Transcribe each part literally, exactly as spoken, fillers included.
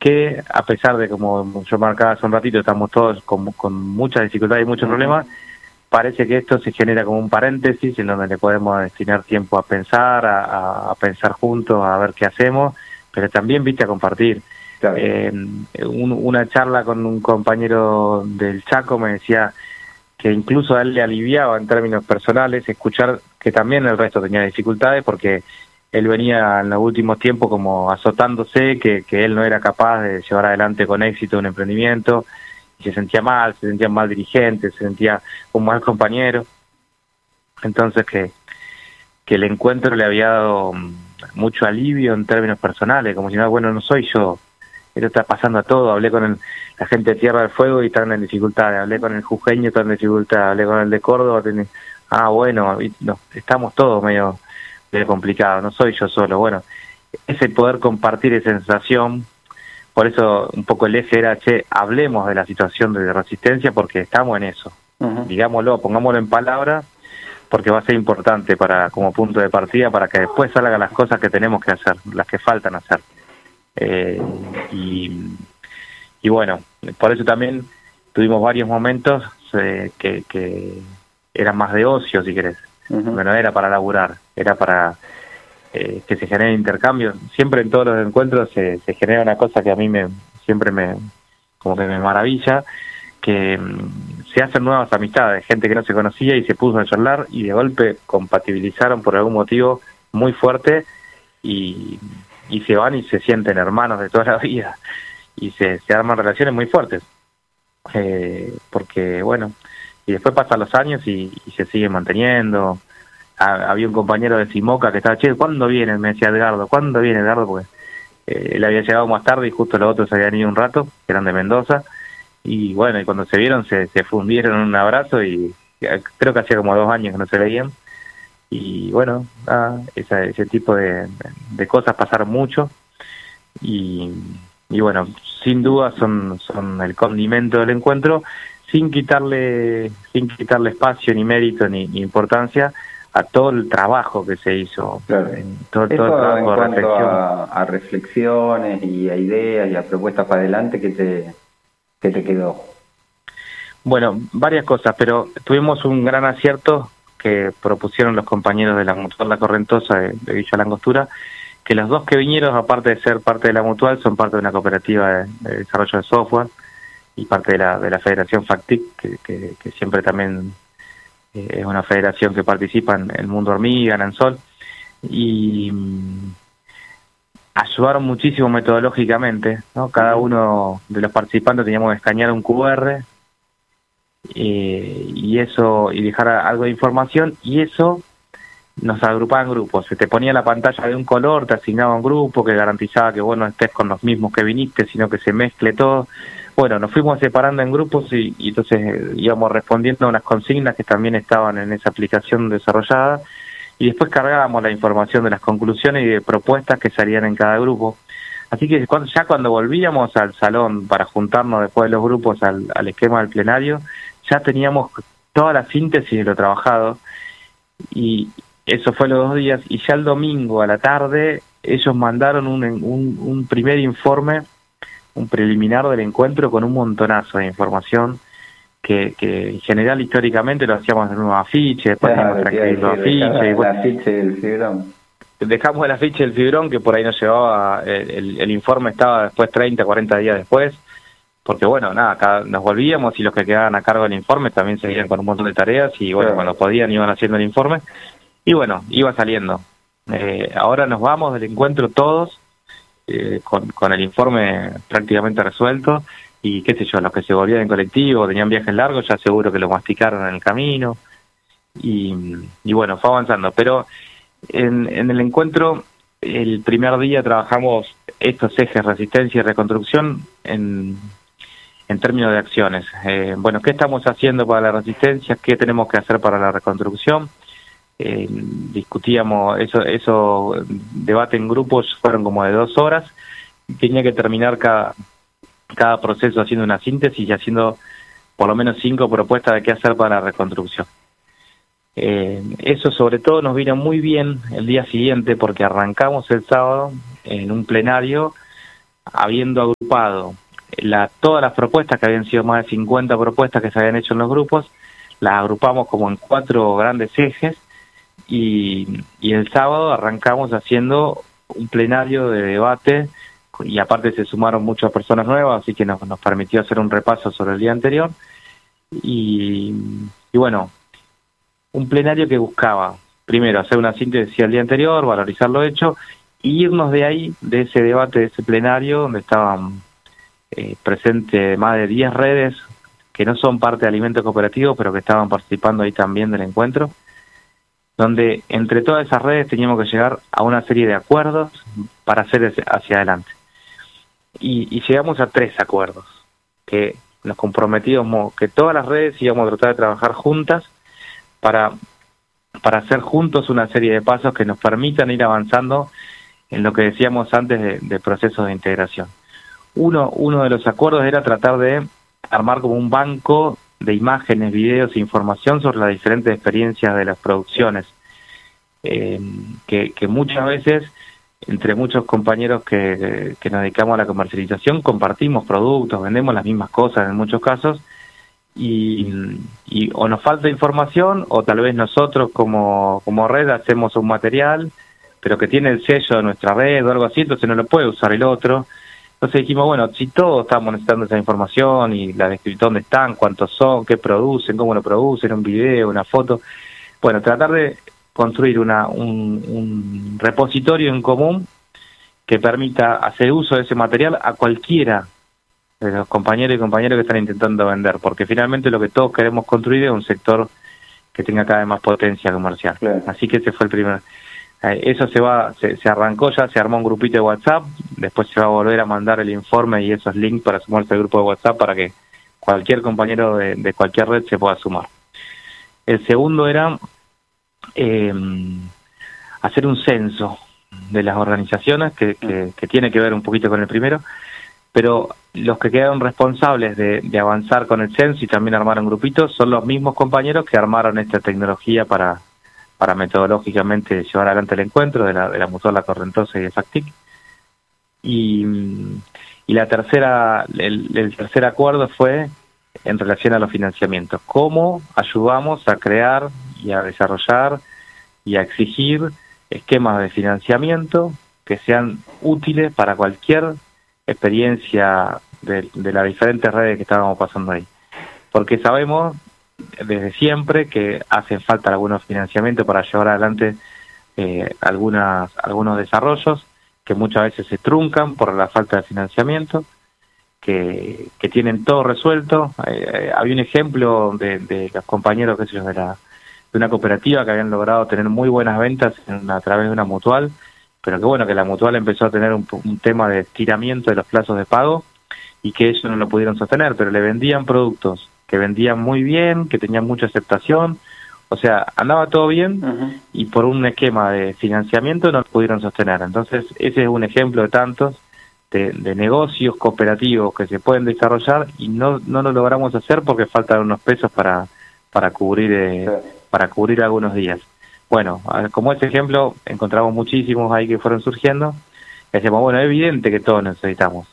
que a pesar de, como yo marcaba hace un ratito, estamos todos con, con muchas dificultades y muchos problemas, parece que esto se genera como un paréntesis en donde le podemos destinar tiempo a pensar, a, a, a pensar juntos, a ver qué hacemos, pero también, viste, a compartir. Claro. Eh, un, una charla con un compañero del Chaco me decía que incluso a él le aliviaba en términos personales escuchar que también el resto tenía dificultades, porque él venía en los últimos tiempos como azotándose, que, que él no era capaz de llevar adelante con éxito un emprendimiento, y se sentía mal, se sentía mal dirigente, se sentía un mal compañero. Entonces que, que el encuentro le había dado mucho alivio en términos personales, como si no, bueno, no soy yo, esto está pasando a todo. Hablé con el, la gente de Tierra del Fuego y están en dificultades, hablé con el jujeño, están en dificultades, hablé con el de Córdoba, tiene, ah, bueno, y, no, estamos todos medio, medio complicados, no soy yo solo. Bueno, ese poder compartir esa sensación. Por eso un poco el eje era, che, hablemos de la situación de resistencia, porque estamos en eso. Uh-huh. Digámoslo, pongámoslo en palabras, porque va a ser importante para como punto de partida para que después salgan las cosas que tenemos que hacer, las que faltan hacer. Eh, y, y bueno, por eso también tuvimos varios momentos eh, que, que eran más de ocio, si querés. Uh-huh. Bueno, era para laburar, era para... Eh, que se genere intercambio. Siempre en todos los encuentros se, se genera una cosa que a mí me siempre me como que me maravilla, que um, se hacen nuevas amistades, gente que no se conocía y se puso a charlar y de golpe compatibilizaron por algún motivo muy fuerte y, y se van y se sienten hermanos de toda la vida y se, se arman relaciones muy fuertes, eh, porque bueno, y después pasan los años y, y se siguen manteniendo. Había un compañero de Simoca que estaba, che, ¿cuándo viene? Me decía Edgardo, ¿cuándo viene Edgardo? Porque eh, él había llegado más tarde y justo los otros habían ido un rato, que eran de Mendoza, y bueno, y cuando se vieron se, se fundieron en un abrazo y creo que hacía como dos años que no se veían, y bueno, ah, esa, ese tipo de, de cosas pasaron mucho, y, y bueno, sin duda son, son el condimento del encuentro, sin quitarle, sin quitarle espacio, ni mérito, ni, ni importancia a todo el trabajo que se hizo. Claro. Todo, Eso todo el trabajo en de cuanto reflexión. A, a reflexiones y a ideas y a propuestas para adelante, ¿qué te, qué te quedó? Bueno, varias cosas, pero tuvimos un gran acierto que propusieron los compañeros de la Mutual La Correntosa de, de Villa Langostura, que los dos que vinieron, aparte de ser parte de la Mutual, son parte de una cooperativa de, de desarrollo de software y parte de la, de la Federación FACTIC, que, que, que siempre también es una federación que participa en el Mundo Hormiga, en Ansol, y um, ayudaron muchísimo metodológicamente, ¿no? Cada uno de los participantes teníamos que escanear un cu erre eh, y eso, y dejar algo de información, y eso nos agrupaba en grupos. Se te ponía la pantalla de un color, te asignaba un grupo que garantizaba que vos no estés con los mismos que viniste, sino que se mezcle todo. Bueno, nos fuimos separando en grupos y, y entonces eh, íbamos respondiendo a unas consignas que también estaban en esa aplicación desarrollada, y después cargábamos la información de las conclusiones y de propuestas que salían en cada grupo. Así que cuando, ya cuando volvíamos al salón para juntarnos después de los grupos al, al esquema del plenario, ya teníamos toda la síntesis de lo trabajado, y eso fue los dos días, y ya el domingo a la tarde ellos mandaron un, un, un primer informe, un preliminar del encuentro con un montonazo de información que, que en general históricamente lo hacíamos en un afiche, después claro, teníamos que transcribir los afiches. El afiche del fibrón. Dejamos el afiche del fibrón, que por ahí nos llevaba, el, el, el informe estaba después treinta, cuarenta días después, porque bueno, nada, cada, nos volvíamos y los que quedaban a cargo del informe también seguían con un montón de tareas y bueno, claro, cuando podían iban haciendo el informe y bueno, iba saliendo. Eh, ahora nos vamos del encuentro todos, Eh, con, con el informe prácticamente resuelto, y qué sé yo, los que se volvían en colectivo, tenían viajes largos, ya seguro que lo masticaron en el camino, y, y bueno, fue avanzando. Pero en, en el encuentro, el primer día trabajamos estos ejes, resistencia y reconstrucción, en, en términos de acciones. Eh, bueno, ¿qué estamos haciendo para la resistencia? ¿Qué tenemos que hacer para la reconstrucción? Eh, discutíamos eso, eso debate en grupos, fueron como de dos horas, tenía que terminar cada, cada proceso haciendo una síntesis y haciendo por lo menos cinco propuestas de qué hacer para la reconstrucción. Eh, eso sobre todo nos vino muy bien el día siguiente, porque arrancamos el sábado en un plenario habiendo agrupado la, todas las propuestas, que habían sido más de cincuenta propuestas que se habían hecho en los grupos, las agrupamos como en cuatro grandes ejes y, y el sábado arrancamos haciendo un plenario de debate y aparte se sumaron muchas personas nuevas, así que nos, nos permitió hacer un repaso sobre el día anterior y, y bueno, un plenario que buscaba primero hacer una síntesis del día anterior, valorizar lo hecho y irnos de ahí, de ese debate, de ese plenario donde estaban eh, presentes más de diez redes que no son parte de Alimentos Cooperativos, pero que estaban participando ahí también del encuentro, donde entre todas esas redes teníamos que llegar a una serie de acuerdos para hacer hacia adelante. Y, y llegamos a tres acuerdos, que nos comprometimos, que todas las redes íbamos a tratar de trabajar juntas para, para hacer juntos una serie de pasos que nos permitan ir avanzando en lo que decíamos antes de, de procesos de integración. Uno, uno de los acuerdos era tratar de armar como un banco de imágenes, videos e información sobre las diferentes experiencias de las producciones, eh, que, que muchas veces, entre muchos compañeros que, que nos dedicamos a la comercialización, compartimos productos, vendemos las mismas cosas en muchos casos, y, y o nos falta información, o tal vez nosotros como, como red hacemos un material, pero que tiene el sello de nuestra red o algo así, entonces no lo puede usar el otro. Entonces dijimos, bueno, si todos estamos necesitando esa información y la descripción dónde están, cuántos son, qué producen, cómo lo producen, un video, una foto, bueno, tratar de construir una, un, un repositorio en común que permita hacer uso de ese material a cualquiera de los compañeros y compañeras que están intentando vender, porque finalmente lo que todos queremos construir es un sector que tenga cada vez más potencia comercial. Claro. Así que ese fue el primer... Eso se va, se, se arrancó ya, se armó un grupito de WhatsApp, después se va a volver a mandar el informe y esos links para sumarse al grupo de WhatsApp para que cualquier compañero de, de cualquier red se pueda sumar. El segundo era eh, hacer un censo de las organizaciones que, que, que tiene que ver un poquito con el primero, pero los que quedaron responsables de, de avanzar con el censo y también armar un grupito son los mismos compañeros que armaron esta tecnología para para metodológicamente llevar adelante el encuentro de la, de la Mutual La Correntosa y de FACTIC. Y, y la tercera, el, el tercer acuerdo fue en relación a los financiamientos. ¿Cómo ayudamos a crear y a desarrollar y a exigir esquemas de financiamiento que sean útiles para cualquier experiencia de, de las diferentes redes que estábamos pasando ahí? Porque sabemos desde siempre que hacen falta algunos financiamientos para llevar adelante eh, algunas algunos desarrollos que muchas veces se truncan por la falta de financiamiento, que, que tienen todo resuelto. Eh, había un ejemplo de, de los compañeros qué sé yo, de, la, de una cooperativa que habían logrado tener muy buenas ventas en, a través de una mutual, pero que bueno, que la mutual empezó a tener un, un tema de estiramiento de los plazos de pago y que ellos no lo pudieron sostener, pero le vendían productos que vendían muy bien, que tenían mucha aceptación, o sea, andaba todo bien. Uh-huh. Y por un esquema de financiamiento no lo pudieron sostener. Entonces, ese es un ejemplo de tantos de, de negocios cooperativos que se pueden desarrollar y no no lo logramos hacer porque faltan unos pesos para para cubrir eh, sí. para cubrir algunos días. Bueno, como ese ejemplo, encontramos muchísimos ahí que fueron surgiendo. Y decimos, bueno, es evidente que todos necesitamos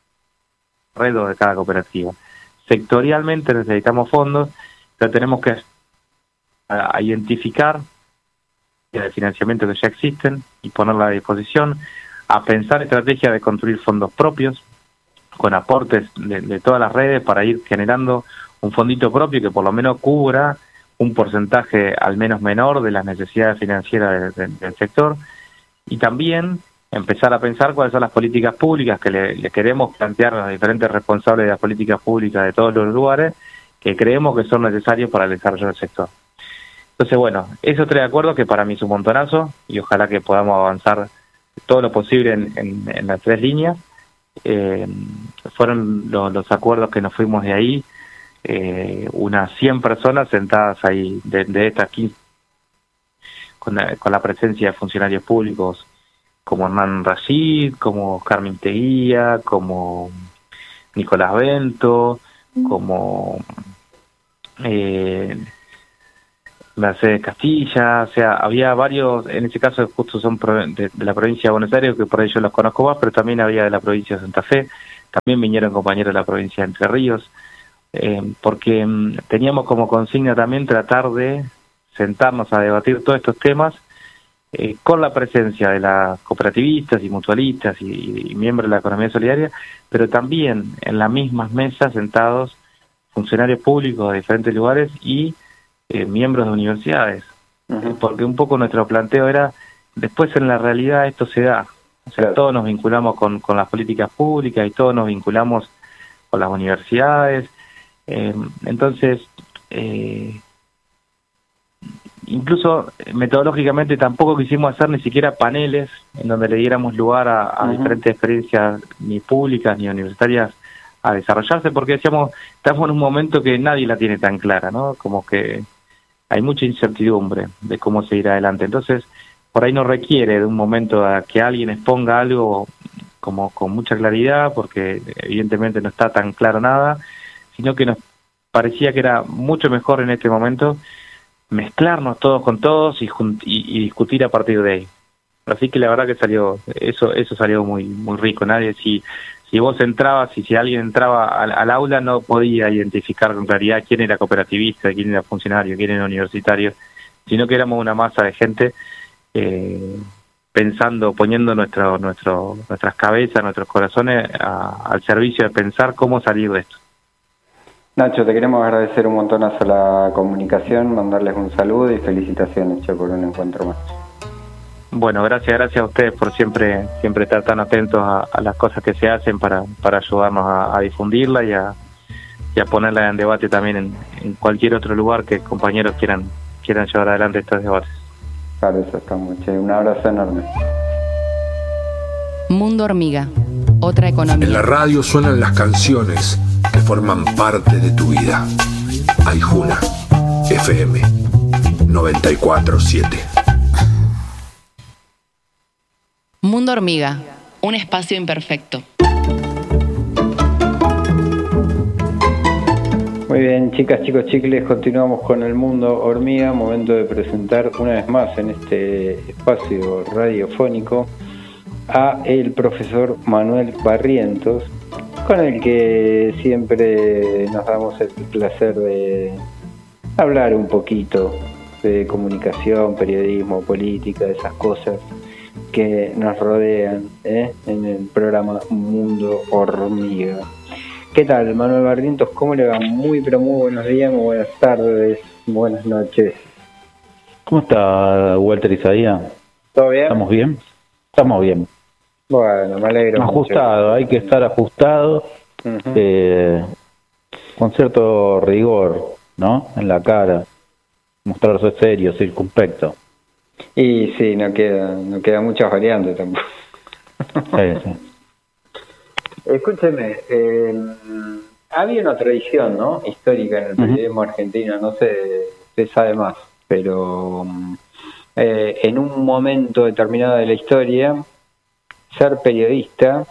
redes de cada cooperativa. Sectorialmente necesitamos fondos, pero tenemos que a, a identificar el financiamiento que ya existen y ponerla a disposición, a pensar estrategias de construir fondos propios con aportes de, de todas las redes para ir generando un fondito propio que por lo menos cubra un porcentaje al menos menor de las necesidades financieras de, de, del sector, y también empezar a pensar cuáles son las políticas públicas que le, le queremos plantear a los diferentes responsables de las políticas públicas de todos los lugares que creemos que son necesarios para el desarrollo del sector. Entonces, bueno, esos tres acuerdos que para mí es un montonazo y ojalá que podamos avanzar todo lo posible en, en, en las tres líneas. Eh, fueron los, los acuerdos que nos fuimos de ahí, eh, unas cien personas sentadas ahí de, de estas quince, con la, con la presencia de funcionarios públicos como Hernán Rashid, como Carmen Teguía, como Nicolás Bento, como eh, Mercedes Castilla, o sea, había varios, en ese caso justo son de, de la provincia de Buenos Aires, que por ello los conozco más, pero también había de la provincia de Santa Fe, también vinieron compañeros de la provincia de Entre Ríos, eh, porque um, teníamos como consigna también tratar de sentarnos a debatir todos estos temas eh, con la presencia de las cooperativistas y mutualistas y, y miembros de la economía solidaria, pero también en las mismas mesas sentados funcionarios públicos de diferentes lugares y eh, miembros de universidades, uh-huh. porque un poco nuestro planteo era, después en la realidad esto se da, o sea, claro. todos nos vinculamos con, con las políticas públicas y todos nos vinculamos con las universidades, eh, entonces, eh, incluso metodológicamente tampoco quisimos hacer ni siquiera paneles en donde le diéramos lugar a, a uh-huh. diferentes experiencias ni públicas ni universitarias a desarrollarse, porque decíamos, estamos en un momento que nadie la tiene tan clara, ¿no? Como que hay mucha incertidumbre de cómo seguir adelante. Entonces, por ahí no requiere de un momento a que alguien exponga algo como con mucha claridad, porque evidentemente no está tan claro nada, sino que nos parecía que era mucho mejor en este momento mezclarnos todos con todos y, junt- y, y discutir a partir de ahí. Así que la verdad que salió, eso eso salió muy muy rico. Nadie, si si vos entrabas y si alguien entraba al, al aula no podía identificar con claridad quién era cooperativista, quién era funcionario, quién era universitario, sino que éramos una masa de gente eh, pensando, poniendo nuestro nuestro nuestras cabezas, nuestros corazones a, al servicio de pensar cómo salir de esto. Nacho, te queremos agradecer un montonazo la comunicación, mandarles un saludo y felicitaciones, che, por un encuentro más. Bueno, gracias, gracias a ustedes por siempre siempre estar tan atentos a, a las cosas que se hacen para, para ayudarnos a, a difundirla y a, y a ponerla en debate también en, en cualquier otro lugar que compañeros quieran quieran llevar adelante estos debates. Claro, eso estamos, che. Un abrazo enorme. Mundo Hormiga, otra economía. En la radio suenan las canciones que forman parte de tu vida. Aijuna, F M noventa y cuatro punto siete. Mundo Hormiga, un espacio imperfecto. Muy bien, chicas, chicos, chicles, continuamos con el Mundo Hormiga. Momento de presentar una vez más en este espacio radiofónico a el profesor Manuel Barrientos, con el que siempre nos damos el placer de hablar un poquito de comunicación, periodismo, política, de esas cosas que nos rodean ¿eh? en el programa Mundo Hormiga. ¿Qué tal, Manuel Barrientos? ¿Cómo le va? Muy, pero muy buenos días, muy buenas tardes, buenas noches. ¿Cómo está Walter Isaías? ¿Todo bien? ¿Estamos bien? Estamos bien. Bueno, me alegro. Ajustado, mucho. Hay que estar ajustado, uh-huh. eh, con cierto rigor, ¿no? En la cara, mostrarse serio, circunspecto. Y sí, no queda, no queda muchas variantes tampoco. Sí, sí. Escúcheme, eh, había una tradición, ¿no? Histórica en el periodismo uh-huh. argentino, no sé, usted sabe más, pero eh, en un momento determinado de la historia, ser periodista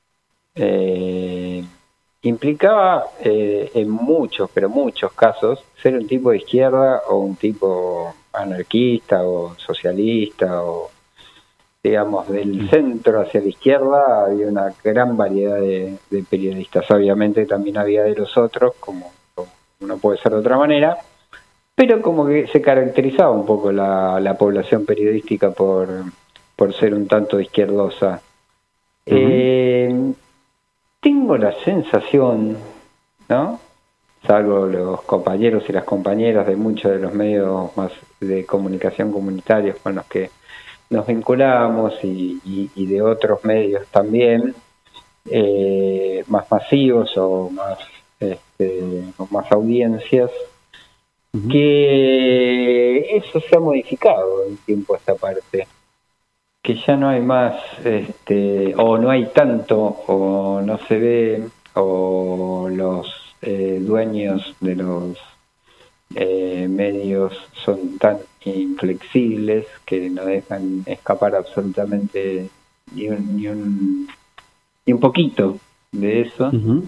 eh, implicaba eh, en muchos, pero muchos casos, ser un tipo de izquierda o un tipo anarquista o socialista o, digamos, del centro hacia la izquierda. Había una gran variedad de, de periodistas. Obviamente también había de los otros, como, como no puede ser de otra manera, pero como que se caracterizaba un poco la, la población periodística por, por ser un tanto izquierdosa. Uh-huh. Eh, tengo la sensación, ¿no? Salvo los compañeros y las compañeras de muchos de los medios más de comunicación comunitarios con los que nos vinculamos y, y, y de otros medios también, eh, más masivos o más, este, con más audiencias, uh-huh. que eso se ha modificado en tiempo a esta parte. Que ya no hay más, este, o no hay tanto, o no se ve, o los eh, dueños de los eh, medios son tan inflexibles que no dejan escapar absolutamente ni un, ni un, ni un poquito de eso. Uh-huh.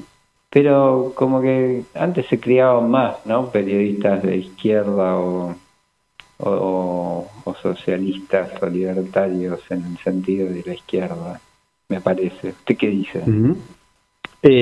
Pero como que antes se criaban más, ¿no? Periodistas de izquierda o, o, o socialistas o libertarios en el sentido de la izquierda, me parece. ¿Usted qué dice? Uh-huh.